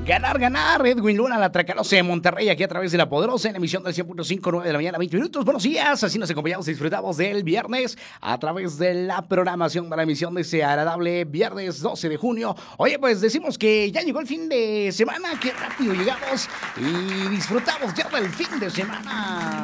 Ganar, ganar. Edwin Luna, la Tracalosa de Monterrey, aquí a través de La Poderosa, en la emisión del 100.5, 9 de la mañana, 20 minutos. Buenos días, así nos acompañamos y disfrutamos del viernes a través de la programación para la emisión de ese agradable viernes 12 de junio. Oye, pues decimos que ya llegó el fin de semana, qué rápido llegamos y disfrutamos ya del fin de semana.